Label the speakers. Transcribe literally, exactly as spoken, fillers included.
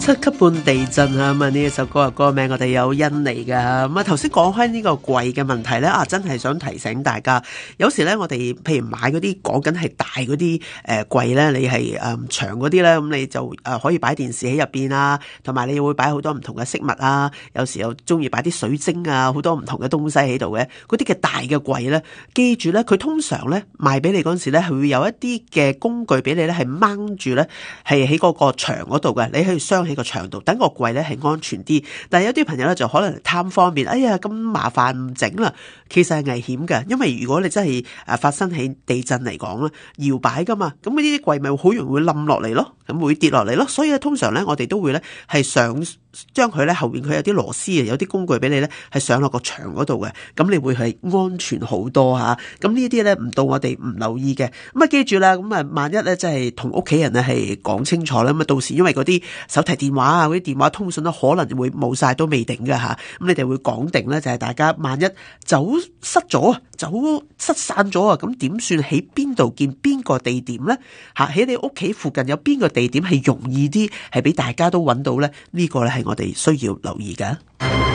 Speaker 1: 七級半地震啊！咁啊呢一首歌嘅歌名我哋有印尼噶。咁啊頭先講開呢個櫃嘅問題咧，啊真係想提醒大家，有時咧我哋譬如買嗰啲講緊係大嗰啲誒櫃咧，你係誒、呃、長嗰啲咧，咁你就誒、呃、可以擺電視喺入邊啊，同埋你會擺好多唔同嘅飾物啊，有時又中意擺啲水晶啊，好多唔同嘅東西喺度嘅。嗰啲嘅大嘅櫃咧，記住咧，佢通常咧賣俾你嗰陣時咧，係會有一啲嘅工具俾你咧，係掹住咧，係喺嗰個牆嗰度嘅，你可以鑲喺個牆度，等個櫃咧係安全啲。但係有啲朋友咧就可能貪方便，哎呀咁麻煩唔整啦，其實係危險嘅，因為如果你真係誒發生喺地震嚟講咧，搖擺噶嘛，咁呢啲櫃咪好容易會冧落嚟咯，咁會跌落嚟咯，所以咧通常咧我哋都會咧係上將佢咧後邊佢有啲螺絲啊，有啲工具俾你咧係上落個牆嗰度嘅，咁你會係安全好多吓。咁呢啲咧唔到我哋唔留意嘅，咁啊記住啦，咁啊萬一咧真係同屋企人咧係講清楚啦，咁啊到時因為嗰啲手提電話啊，嗰啲電話通訊都可能會冇晒都未定嘅吓，咁你哋會講定咧就係大家萬一走失咗啊，走失散咗啊，咁點算？喺邊度見邊個地點咧？吓，喺你屋企附近有邊個地點係容易啲，係俾大家都揾到咧？呢個咧係我哋需要留意嘅。